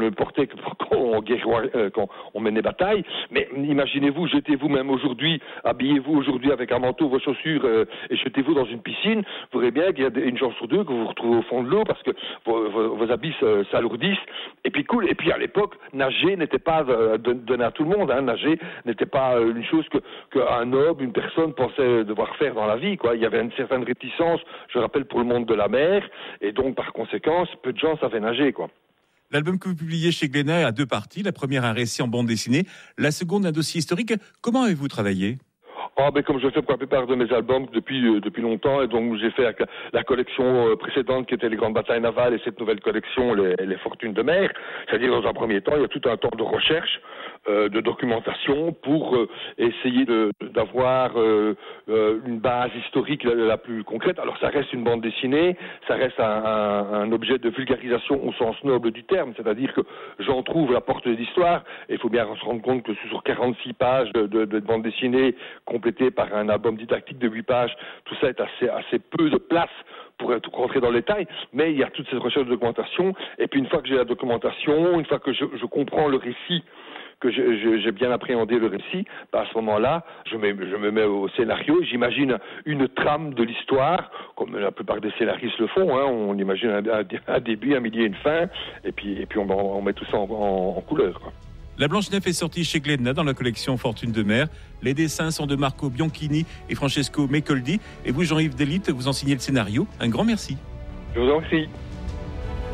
me portait quand on menait bataille. Mais imaginez-vous, jetez-vous même aujourd'hui, habillez-vous aujourd'hui avec un manteau, vos chaussures et jetez-vous dans une piscine. Vous verrez bien qu'il y a une chance sur deux que vous vous retrouvez au fond de l'eau parce que vos habits s'alourdissent. Et puis cool. Et puis à l'époque, nager n'était pas donné à tout le monde. Hein. Nager n'était pas une chose qu'un noble, une personne pensait devoir faire dans la vie, quoi. Il y avait une certaine réticence, je rappelle, pour le monde de la mer, et donc par conséquent, peu de gens savaient nager, quoi. L'album que vous publiez chez Glénat a 2 parties. La première, un récit en bande dessinée. La seconde, un dossier historique. Comment avez-vous travaillé ? Comme je fais pour la plupart de mes albums depuis longtemps, et donc j'ai fait la collection précédente qui était les grandes batailles navales et cette nouvelle collection les fortunes de mer. C'est-à-dire dans un premier temps, il y a tout un temps de recherche, de documentation pour essayer d'avoir une base historique la plus concrète. Alors ça reste une bande dessinée, ça reste un objet de vulgarisation au sens noble du terme, c'est-à-dire que j'en trouve la porte de l'histoire, et il faut bien se rendre compte que sur 46 pages de bande dessinée complétée par un album didactique de 8 pages, tout ça est assez peu de place pour rentrer dans le détail, mais il y a toute cette recherche de documentation, et puis une fois que j'ai la documentation, une fois que je comprends le récit, que j'ai bien appréhendé le récit, à ce moment-là, je me mets au scénario, j'imagine une trame de l'histoire, comme la plupart des scénaristes le font, hein, on imagine un début, un milieu, une fin, et puis on met tout ça en couleur, quoi. La Blanche-Neige est sortie chez Glénat dans la collection Fortune de mer. Les dessins sont de Marco Bianchini et Francesco Mecoldi. Et vous, Jean-Yves Delite, vous en signez le scénario. Un grand merci. Je vous en prie.